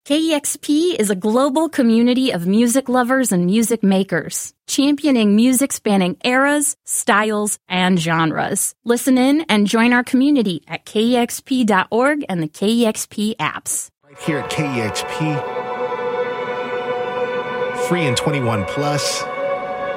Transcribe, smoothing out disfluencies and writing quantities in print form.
KEXP is a global community of music lovers and music makers, championing music spanning eras, styles, and genres. Listen in and join our community at KEXP.org and the KEXP apps. Right here at KEXP, free and 21 plus.